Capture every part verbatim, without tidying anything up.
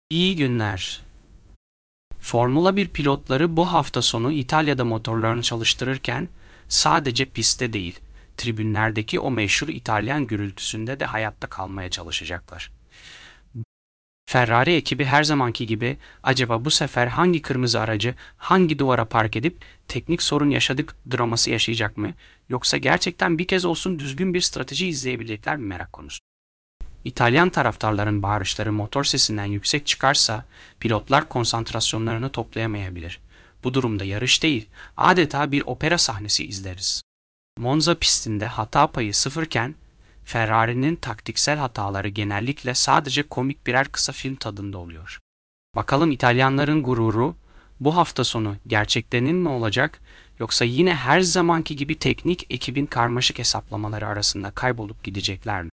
İyi günler. Formula bir pilotları bu hafta sonu İtalya'da motorlarını çalıştırırken sadece pistte değil, tribünlerdeki o meşhur İtalyan gürültüsünde de hayatta kalmaya çalışacaklar. Ferrari ekibi her zamanki gibi acaba bu sefer hangi kırmızı aracı hangi duvara park edip teknik sorun yaşadık draması yaşayacak mı? Yoksa gerçekten bir kez olsun düzgün bir strateji izleyebilecekler mi merak konusu. İtalyan taraftarların bağırışları motor sesinden yüksek çıkarsa pilotlar konsantrasyonlarını toplayamayabilir. Bu durumda yarış değil, adeta bir opera sahnesi izleriz. Monza pistinde hata payı sıfırken Ferrari'nin taktiksel hataları genellikle sadece komik birer kısa film tadında oluyor. Bakalım İtalyanların gururu bu hafta sonu gerçeklerin mi olacak yoksa yine her zamanki gibi teknik ekibin karmaşık hesaplamaları arasında kaybolup gidecekler mi?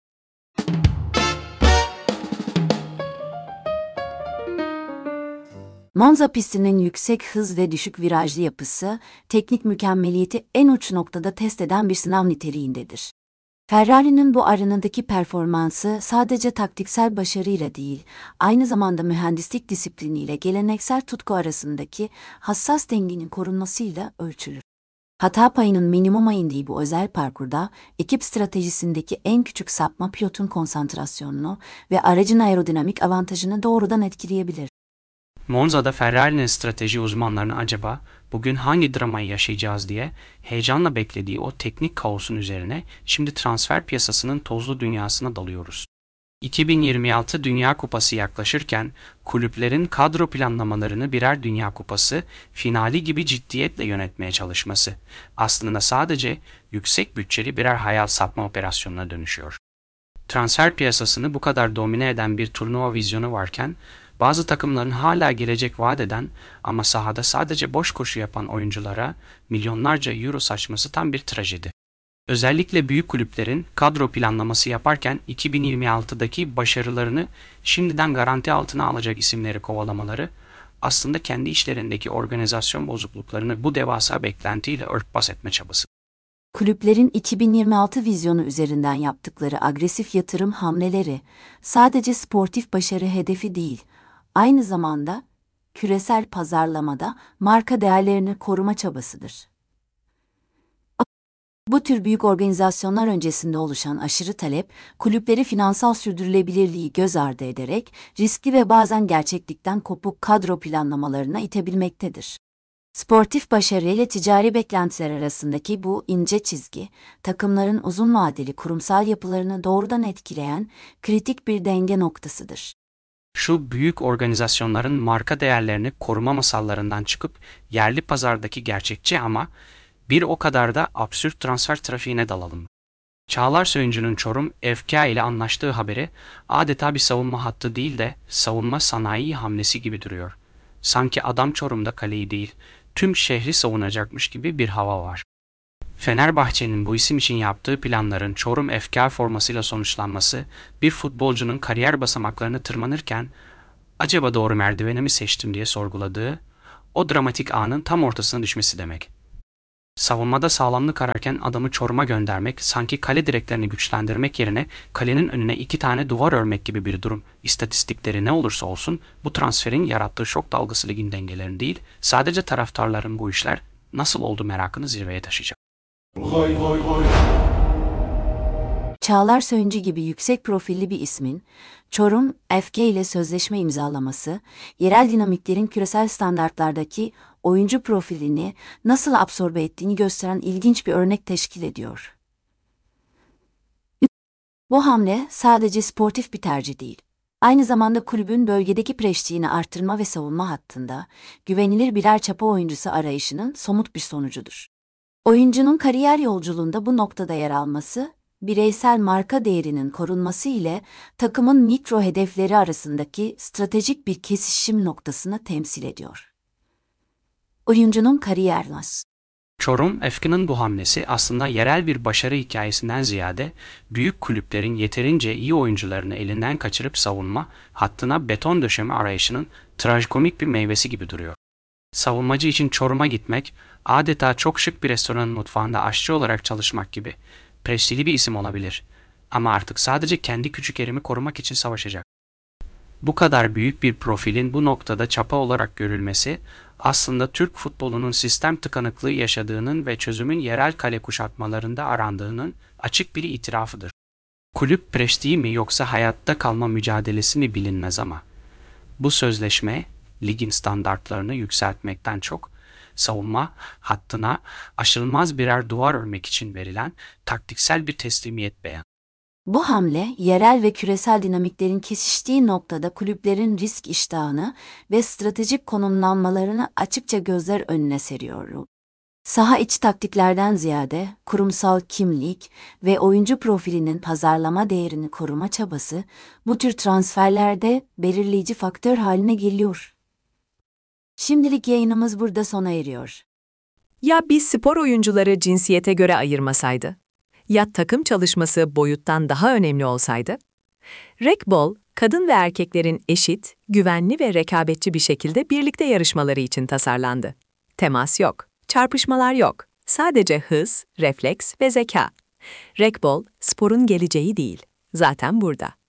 Monza pistinin yüksek hız ve düşük virajlı yapısı, teknik mükemmeliyeti en uç noktada test eden bir sınav niteliğindedir. Ferrari'nin bu arenadaki performansı sadece taktiksel başarıyla değil, aynı zamanda mühendislik disipliniyle geleneksel tutku arasındaki hassas dengenin korunmasıyla ölçülür. Hata payının minimuma indiği bu özel parkurda, ekip stratejisindeki en küçük sapma pilotun konsantrasyonunu ve aracın aerodinamik avantajını doğrudan etkileyebilir. Monza'da Ferrari'nin strateji uzmanlarını acaba bugün hangi dramayı yaşayacağız diye heyecanla beklediği o teknik kaosun üzerine şimdi transfer piyasasının tozlu dünyasına dalıyoruz. iki bin yirmi altı Dünya Kupası yaklaşırken kulüplerin kadro planlamalarını birer Dünya Kupası finali gibi ciddiyetle yönetmeye çalışması aslında sadece yüksek bütçeli birer hayal satma operasyonuna dönüşüyor. Transfer piyasasını bu kadar domine eden bir turnuva vizyonu varken bazı takımların hala gelecek vaat eden ama sahada sadece boş koşu yapan oyunculara milyonlarca euro saçması tam bir trajedi. Özellikle büyük kulüplerin kadro planlaması yaparken iki bin yirmi altıdaki başarılarını şimdiden garanti altına alacak isimleri kovalamaları aslında kendi işlerindeki organizasyon bozukluklarını bu devasa beklentiyle örtbas etme çabası. Kulüplerin iki bin yirmi altı vizyonu üzerinden yaptıkları agresif yatırım hamleleri sadece sportif başarı hedefi değil, aynı zamanda küresel pazarlamada marka değerlerini koruma çabasıdır. Bu tür büyük organizasyonlar öncesinde oluşan aşırı talep, kulüpleri finansal sürdürülebilirliği göz ardı ederek riskli ve bazen gerçeklikten kopuk kadro planlamalarına itebilmektedir. Sportif başarı ile ticari beklentiler arasındaki bu ince çizgi, takımların uzun vadeli kurumsal yapılarını doğrudan etkileyen kritik bir denge noktasıdır. Şu büyük organizasyonların marka değerlerini koruma masallarından çıkıp yerli pazardaki gerçekçi ama bir o kadar da absürt transfer trafiğine dalalım. Çağlar Söyüncü'nün Çorum F K ile anlaştığı haberi adeta bir savunma hattı değil de savunma sanayi hamlesi gibi duruyor. Sanki adam Çorum'da kaleyi değil, tüm şehri savunacakmış gibi bir hava var. Fenerbahçe'nin bu isim için yaptığı planların Çorum F K formasıyla sonuçlanması bir futbolcunun kariyer basamaklarını tırmanırken acaba doğru merdiveni mi seçtim diye sorguladığı o dramatik anın tam ortasına düşmesi demek. Savunmada sağlamlık ararken adamı Çorum'a göndermek, sanki kale direklerini güçlendirmek yerine kalenin önüne iki tane duvar örmek gibi bir durum. İstatistikleri ne olursa olsun bu transferin yarattığı şok dalgası ligin dengelerini değil, sadece taraftarların bu işler nasıl oldu merakını zirveye taşıyacak. Goy goy goy. Çağlar Söyüncü gibi yüksek profilli bir ismin, Çorum F K ile sözleşme imzalaması, yerel dinamiklerin küresel standartlardaki oyuncu profilini nasıl absorbe ettiğini gösteren ilginç bir örnek teşkil ediyor. Bu hamle sadece sportif bir tercih değil. Aynı zamanda kulübün bölgedeki prestijini artırma ve savunma hattında güvenilir birer çapa oyuncusu arayışının somut bir sonucudur. Oyuncunun kariyer yolculuğunda bu noktada yer alması, bireysel marka değerinin korunması ile takımın mikro hedefleri arasındaki stratejik bir kesişim noktasını temsil ediyor. Oyuncunun kariyer nasıl? Çorum F K'nın bu hamlesi aslında yerel bir başarı hikayesinden ziyade büyük kulüplerin yeterince iyi oyuncularını elinden kaçırıp savunma hattına beton döşeme arayışının trajikomik bir meyvesi gibi duruyor. Savunmacı için Çorum'a gitmek adeta çok şık bir restoranın mutfağında aşçı olarak çalışmak gibi prestijli bir isim olabilir ama artık sadece kendi küçük yerimi korumak için savaşacak. Bu kadar büyük bir profilin bu noktada çapa olarak görülmesi, aslında Türk futbolunun sistem tıkanıklığı yaşadığının ve çözümün yerel kale kuşatmalarında arandığının açık bir itirafıdır. Kulüp prestiji mi yoksa hayatta kalma mücadelesi mi bilinmez ama bu sözleşme ligin standartlarını yükseltmekten çok savunma hattına aşılmaz birer duvar örmek için verilen taktiksel bir teslimiyet beyanı. Bu hamle, yerel ve küresel dinamiklerin kesiştiği noktada kulüplerin risk iştahını ve stratejik konumlanmalarını açıkça gözler önüne seriyor. Saha içi taktiklerden ziyade kurumsal kimlik ve oyuncu profilinin pazarlama değerini koruma çabası bu tür transferlerde belirleyici faktör haline geliyor. Şimdilik yayınımız burada sona eriyor. Ya biz spor oyuncuları cinsiyete göre ayırmasaydı? Ya takım çalışması boyuttan daha önemli olsaydı? Rekbol, kadın ve erkeklerin eşit, güvenli ve rekabetçi bir şekilde birlikte yarışmaları için tasarlandı. Temas yok, çarpışmalar yok. Sadece hız, refleks ve zeka. Rekbol, sporun geleceği değil, zaten burada.